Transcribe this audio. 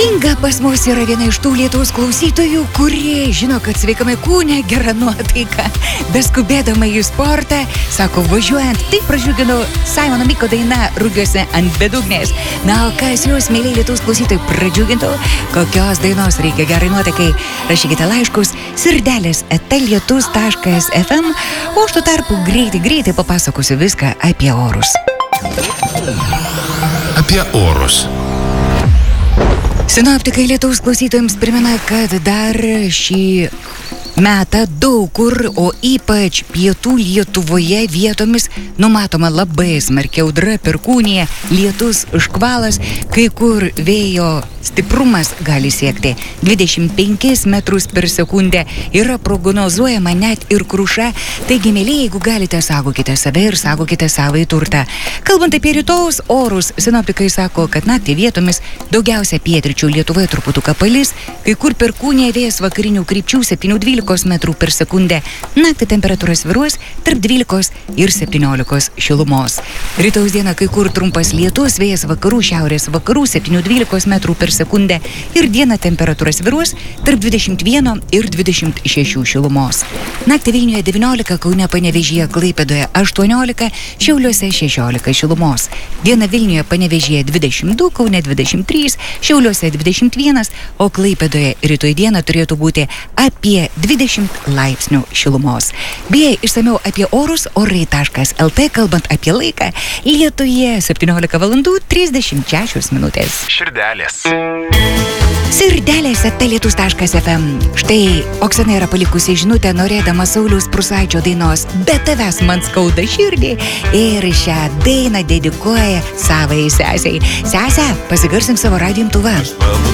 Inga pas mus yra viena iš tų Lietuvos klausytojų, kurie žino, kad sveikame kūne, gera nuotaika, beskubėdama į sportą, sako, važiuojant, taip pradžiugino Simono Miko daina Rugiuose ant bedugnės. Na, o kas jūs, mėlyje Lietuvos klausytojai, pradžiugintų, kokios dainos reikia gerai nuotaikai, rašykite laiškus sirdelės@lietus.fm, o aš tuo tarpu greitai papasakosiu viską apie orus. Apie orus. Sinoptikai Lietuvos klausytojams primena, kad dar šį metą daug kur, o ypač pietų Lietuvoje vietomis numatoma labai smarki audra, perkūnija, lietus, škvalas, kai kur vėjo stiprumas gali siekti 25 metrus per sekundę, yra prognozuojama net ir kruša, taigi mėlyje, jeigu galite, saugokite save ir saugokite savąjį turtą. Kalbant apie rytojaus orus, sinoptikai sako, kad naktį vietomis daugiausia pietryčių Lietuvoje truputuką palis, kai kur perkūnija, vėjas vakarinių krypčių 7-12 metrų per sekundę, naktį temperatūra svyruos tarp 12 ir 17 šilumos. Rytojaus dieną kai kur trumpas lietus, vėjas vakarų, šiaurės vakarų 7-12 metrų per sekundę ir dieną temperatūra svyruos tarp 21 ir 26 šilumos. Naktį Vilniuje 19, Kaune, Panevėžyje, Klaipėdoje 18, Šiauliuose 16 šilumos. Dieną Vilniuje, Panevėžyje 22, Kaune 23, Šiauliuose 21, o Klaipėdoje rytoj dieną turėtų būti apie 20 laipsnių šilumos. Beje, išsamiau apie orus orai.lt, kalbant apie laiką, Lietuje 17:36. Širdelės. Sirdelės@lietus.fm. Štai Oksana yra palikusi žinutę, norėdama Sauliaus Prūsaičio dainos "Be tavęs man skauda širdį" ir šią dainą dedikuoja savai sesei. Sese, pasigarsim savo radijo imtuvą.